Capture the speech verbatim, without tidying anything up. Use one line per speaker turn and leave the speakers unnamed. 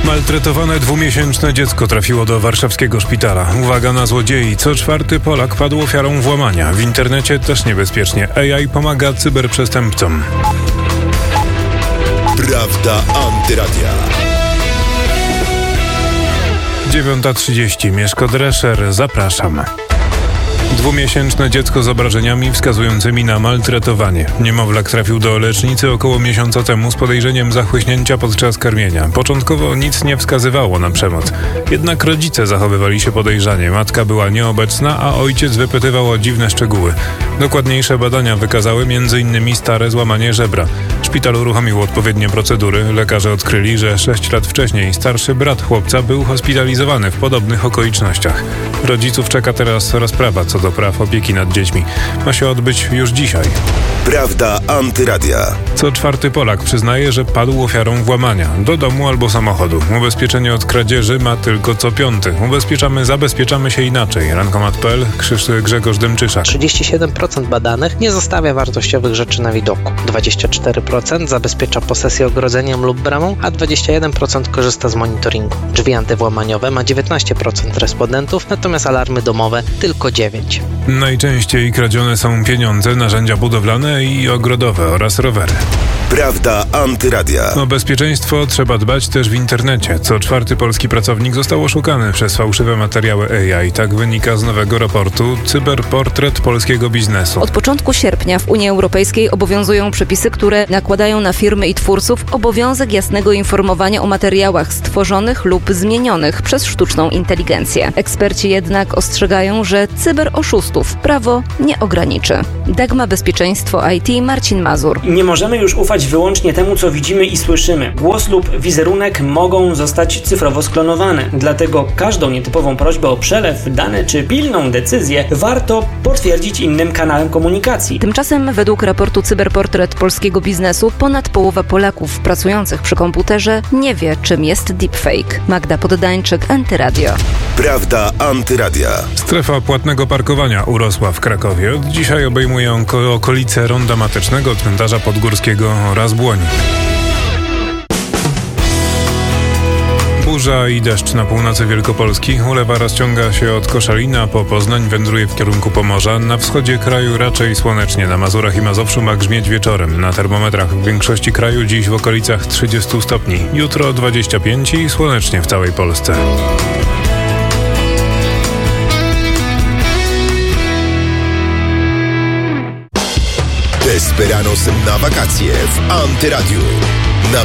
Maltretowane dwumiesięczne dziecko trafiło do warszawskiego szpitala. Uwaga na złodziei. Co czwarty Polak padł ofiarą włamania. W internecie też niebezpiecznie. A I pomaga cyberprzestępcom.
Prawda Antyradia.
dziewiąta trzydzieści. Mieszko Drescher. Zapraszam. Dwumiesięczne dziecko z obrażeniami wskazującymi na maltretowanie. Niemowlak trafił do lecznicy około miesiąca temu z podejrzeniem zachłyśnięcia podczas karmienia. Początkowo nic nie wskazywało na przemoc. Jednak rodzice zachowywali się podejrzanie. Matka była nieobecna, a ojciec wypytywał o dziwne szczegóły. Dokładniejsze badania wykazały między innymi stare złamanie żebra. Szpital uruchomił odpowiednie procedury. Lekarze odkryli, że sześć lat wcześniej starszy brat chłopca był hospitalizowany w podobnych okolicznościach. Rodziców czeka teraz rozprawa co do praw opieki nad dziećmi. Ma się odbyć już dzisiaj.
Prawda Antyradia.
Co czwarty Polak przyznaje, że padł ofiarą włamania do domu albo samochodu. Ubezpieczenie od kradzieży ma tylko co piąty. Ubezpieczamy, zabezpieczamy się inaczej. Rankomat kropka p l, Krzysztof Grzegorz Dymczyszak.
trzydzieści siedem procent badanych nie zostawia wartościowych rzeczy na widoku. dwadzieścia cztery procent zabezpiecza posesję ogrodzeniem lub bramą, a dwadzieścia jeden procent korzysta z monitoringu. Drzwi antywłamaniowe ma dziewiętnaście procent respondentów, natomiast alarmy domowe tylko dziewięć procent.
Najczęściej kradzione są pieniądze, narzędzia budowlane i ogrodowe oraz rowery.
Prawda Antyradia.
O bezpieczeństwo trzeba dbać też w internecie. Co czwarty polski pracownik został oszukany przez fałszywe materiały A I. Tak wynika z nowego raportu Cyberportret polskiego biznesu.
Od początku sierpnia w Unii Europejskiej obowiązują przepisy, które nakładają na firmy i twórców obowiązek jasnego informowania o materiałach stworzonych lub zmienionych przez sztuczną inteligencję. Eksperci jednak ostrzegają, że cyberoszustów prawo nie ograniczy. Dagma Bezpieczeństwo I T, Marcin Mazur.
Nie możemy już ufać wyłącznie temu, co widzimy i słyszymy. Głos lub wizerunek mogą zostać cyfrowo sklonowane. Dlatego każdą nietypową prośbę o przelew, dane czy pilną decyzję warto potwierdzić innym kanałem komunikacji.
Tymczasem według raportu Cyberportret polskiego biznesu ponad połowa Polaków pracujących przy komputerze nie wie, czym jest deepfake. Magda Poddańczyk, Antyradio.
Prawda Antyradia.
Strefa płatnego parkowania urosła w Krakowie. Od dzisiaj obejmuje on okolice Ronda Matecznego, Cmentarza Podgórskiego oraz Błoni. Burza i deszcz na północy Wielkopolski. Ulewa rozciąga się od Koszalina po Poznań, wędruje w kierunku Pomorza. Na wschodzie kraju raczej słonecznie. Na Mazurach i Mazowszu ma grzmieć wieczorem. Na termometrach w większości kraju dziś w okolicach trzydzieści stopni. Jutro dwadzieścia pięć i słonecznie w całej Polsce.
Desperados na wakacje w Antyradiu.